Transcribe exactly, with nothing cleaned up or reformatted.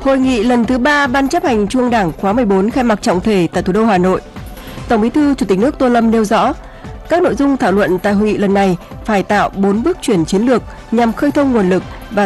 Hội nghị lần thứ ba Ban chấp hành Trung ương Đảng khóa mười bốn khai mạc trọng thể tại thủ đô Hà Nội. Tổng Bí thư Chủ tịch nước Tô Lâm nêu rõ, các nội dung thảo luận tại hội nghị lần này phải tạo bốn bước chuyển chiến lược nhằm khơi thông nguồn lực và